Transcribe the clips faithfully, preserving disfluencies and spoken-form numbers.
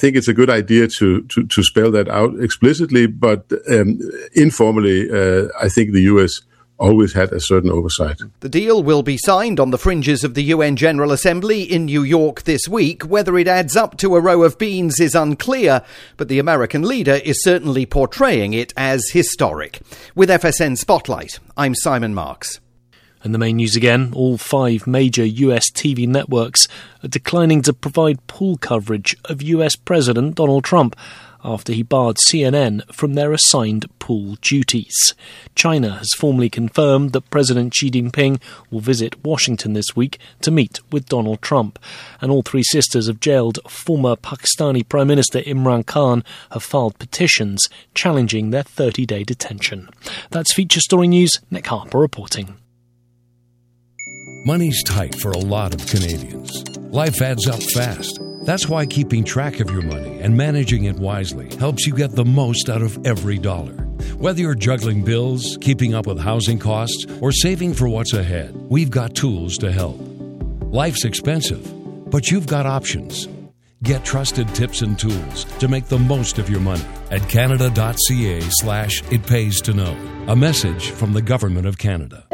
think it's a good idea to, to, to spell that out explicitly, but um, informally, uh, I think the U S always had a certain oversight. The deal will be signed on the fringes of the U N General Assembly in New York this week. Whether it adds up to a row of beans is unclear, but the American leader is certainly portraying it as historic. With F S N Spotlight, I'm Simon Marks. And the main news again, all five major U S T V networks are declining to provide pool coverage of U S President Donald Trump after he barred C N N from their assigned pool duties. China has formally confirmed that President Xi Jinping will visit Washington this week to meet with Donald Trump. And all three sisters of jailed former Pakistani Prime Minister Imran Khan have filed petitions challenging their thirty-day detention. That's Feature Story News. Nick Harper reporting. Money's tight for a lot of Canadians. Life adds up fast. That's why keeping track of your money and managing it wisely helps you get the most out of every dollar. Whether you're juggling bills, keeping up with housing costs, or saving for what's ahead, we've got tools to help. Life's expensive, but you've got options. Get trusted tips and tools to make the most of your money at canada.ca slash it pays to know. A message from the Government of Canada.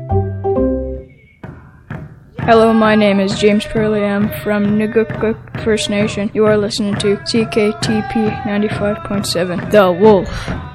Hello, my name is James Purley. I'm from Nugukuk First Nation. You are listening to C K T P ninety-five point seven, The Wolf.